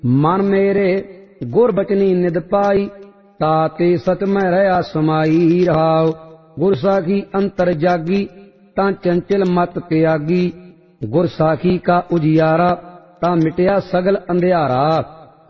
ਮਨ ਮੇਰੇ ਗੁਰ ਬਚਨੀ ਨਿਦ ਪਾਈ, ਤਾਤੇ ਸਚ ਮੈਂ ਰਹਾ ਸਮਾਈ ਰਹਾਉ। ਗੁਰ ਸਾਖੀ ਅੰਤਰ ਜਾਗੀ, ਤਾਂ ਚੰਚਲ ਮਤ ਤਿਆਗੀ। ਗੁਰ ਸਾਖੀ ਕਾ ਉਜਿਆਰਾ, ਤਾਂ ਮਿਟਿਆ ਸਗਲ ਅੰਧਿਆਰਾ।